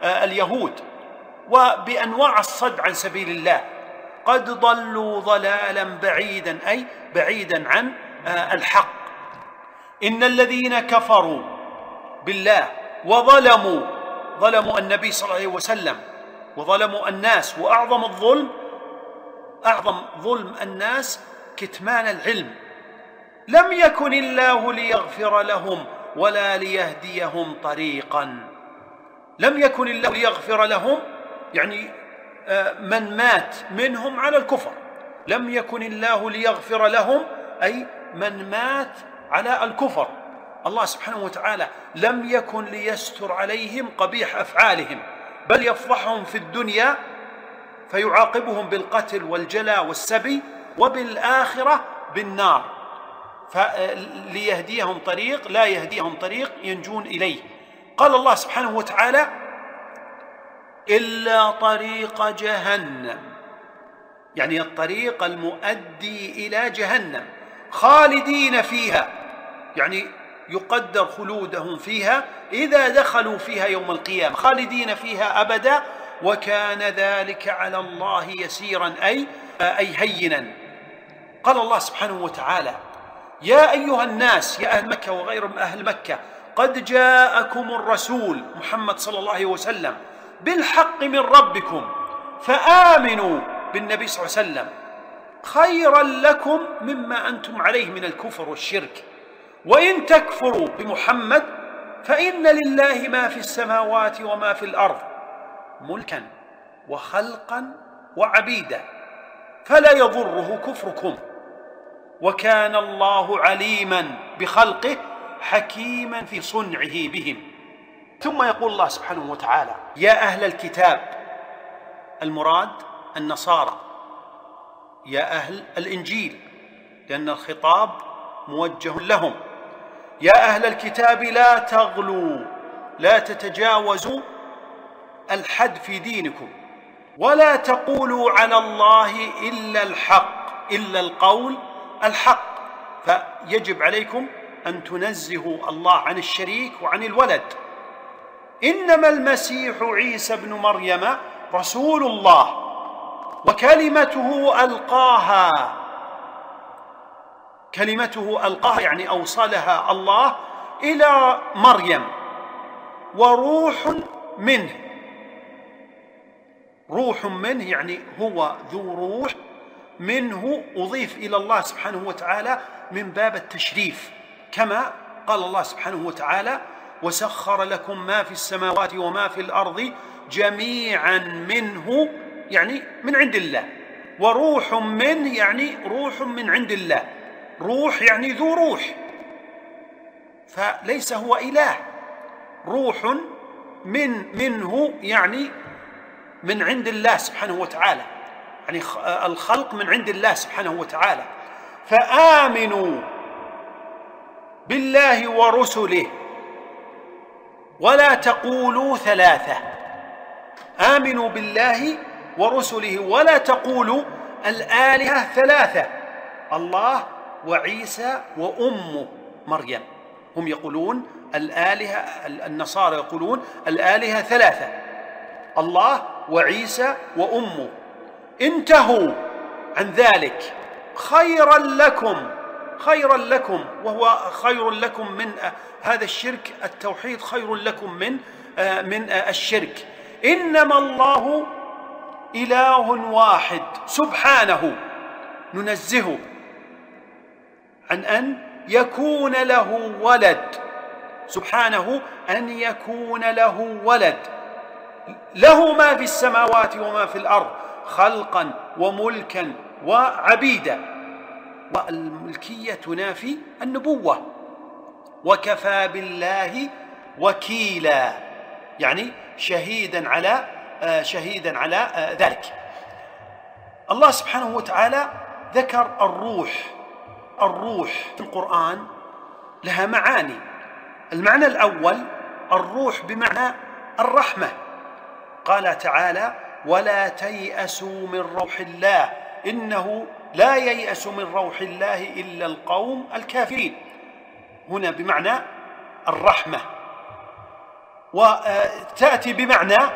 اليهود وبأنواع الصد عن سبيل الله. قد ضلوا ضلالا بعيدا، أي بعيدا عن الحق. إن الذين كفروا بالله ظلموا النبي صلى الله عليه وسلم وظلموا الناس، وأعظم ظلم الناس كتمان العلم. لم يكن الله ليغفر لهم ولا ليهديهم طريقا. لم يكن الله ليغفر لهم، يعني من مات منهم على الكفر. لم يكن الله ليغفر لهم، أي من مات على الكفر. الله سبحانه وتعالى لم يكن ليستر عليهم قبيح أفعالهم، بل يفضحهم في الدنيا فيعاقبهم بالقتل والجلاء والسبي، وبالآخرة بالنار. فليهديهم طريق لا يهديهم طريق ينجون إليه. قال الله سبحانه وتعالى: إلا طريق جهنم، يعني الطريق المؤدي إلى جهنم، خالدين فيها، يعني يقدر خلودهم فيها إذا دخلوا فيها يوم القيامة، خالدين فيها أبدا، وكان ذلك على الله يسيرا، أي هينا. قال الله سبحانه وتعالى: يا أيها الناس، يا أهل مكة وغير أهل مكة، قد جاءكم الرسول محمد صلى الله عليه وسلم بالحق من ربكم فآمنوا بالنبي صلى الله عليه وسلم خيرا لكم مما أنتم عليه من الكفر والشرك. وإن تكفروا بمحمد فإن لله ما في السماوات وما في الأرض ملكا وخلقا وعبيدا، فلا يضره كفركم، وكان الله عليما بخلقه حكيما في صنعه بهم. ثم يقول الله سبحانه وتعالى: يا أهل الكتاب، المراد النصارى، يا أهل الإنجيل، لأن الخطاب موجه لهم. يا أهل الكتاب لا تغلوا، لا تتجاوزوا الحد في دينكم، ولا تقولوا على الله إلا الحق، إلا القول الحق. فيجب عليكم أن تنزهوا الله عن الشريك وعن الولد. إنما المسيح عيسى بن مريم رسول الله وكلمته ألقاها، كلمته ألقاها يعني أوصلها الله إلى مريم، وروح منه. روح منه يعني هو ذو روح منه، أضيف إلى الله سبحانه وتعالى من باب التشريف، كما قال الله سبحانه وتعالى: وسخر لكم ما في السماوات وما في الأرض جميعا منه، يعني من عند الله. وروح منه يعني روح من عند الله، روح يعني ذو روح، فليس هو إله. روح منه يعني من عند الله سبحانه وتعالى، يعني الخلق من عند الله سبحانه وتعالى. فآمنوا بالله ورسله ولا تقولوا ثلاثة. آمنوا بالله ورسله ولا تقولوا الآلهة ثلاثة، الله وعيسى وأم مريم. هم يقولون الآلهة، النصارى يقولون الآلهة ثلاثة، الله وعيسى وأمه. انتهوا عن ذلك خيرا لكم، خيرا لكم، وهو خير لكم من هذا الشرك. التوحيد خير لكم من الشرك. إنما الله إله واحد، سبحانه، ننزهه عن أن يكون له ولد، سبحانه أن يكون له ولد. له ما في السماوات وما في الأرض خلقا وملكا وعبيدا، والملكية تنافي النبوة. وكفى بالله وكيلا، يعني شهيدا على ذلك. الله سبحانه وتعالى ذكر الروح في القرآن لها معاني. المعنى الأول الروح بمعنى الرحمة. قال تعالى: ولا تيأسوا من روح الله إنه لا ييأس من روح الله إلا القوم الكافرين. هنا بمعنى الرحمة، وتأتي بمعنى